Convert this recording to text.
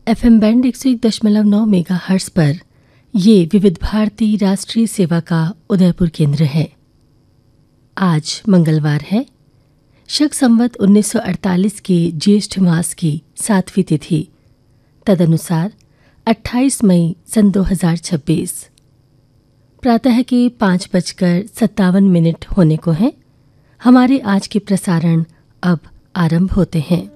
FM band 101.9 megahertz पर ये विविध भारती राष्ट्रीय सेवा का उदयपुर केंद्र है। आज मंगलवार है, शक संवत 1948 के ज्येष्ठ मास की 7वीं तिथि, तदनुसार 28 मई सन 2026। प्रातः के 5:57 होने को हैं। हमारे आज के प्रसारण अब आरंभ होते हैं।